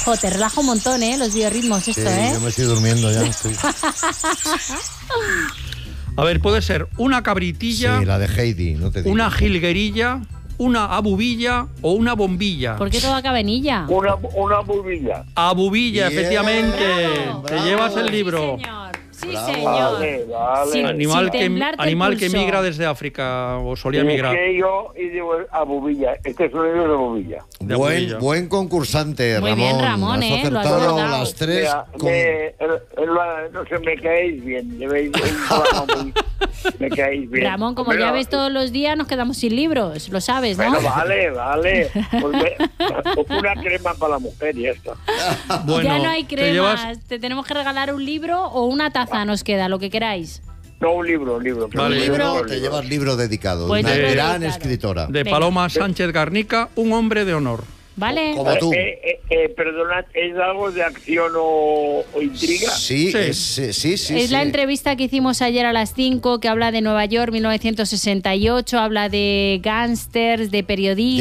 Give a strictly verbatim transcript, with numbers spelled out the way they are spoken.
Jo, te relaja un montón, ¿eh? Los biorritmos, esto, Sí, ¿eh? yo me estoy durmiendo ya. Estoy... A ver, puede ser una cabritilla, Sí, la de Heidi, no te digo. una jilguerilla, una abubilla o una bombilla. ¿Por qué todo acaba en illa? Una, una bubilla. Abubilla, Bien, efectivamente. bravo, Te bravo. llevas el libro. Sí, señor. Sí, Bravo. señor. Vale, vale. Sí. Animal, Sin que, temblarte el animal que pulso. migra desde África o solía Y migrar. dije yo y digo a bubilla. Este es un libro de bubilla. De Buen, Abubilla. buen concursante, Muy Ramón. bien, Ramón, Has ¿eh? Lo has acertado logrado. las tres. Mira, con... me, eh, eh, no sé, me caéis bien. Llevéis un programa muy- me caéis bien. Ramón, como Pero- ya ves todos los días, nos quedamos sin libros. Lo sabes, ¿no? Bueno, vale, vale. Pues me- una crema para la mujer y esto. Bueno, ya no hay te cremas. llevas- Te tenemos que regalar un libro o una taza, nos queda, lo que queráis. No, un libro, un libro. Vale. Un libro. Te llevas libro dedicado. Pues una libro gran dedicado. escritora. de Venga. Paloma Sánchez Garnica, un hombre de honor. ¿Vale? Como tú. Eh, eh, eh, perdonad, ¿es algo de acción o, o intriga? Sí, Sí. es- sí, sí, sí. es la sí. entrevista que hicimos ayer a las cinco, que habla de Nueva York, mil novecientos sesenta y ocho, habla de gángsters, de periodistas.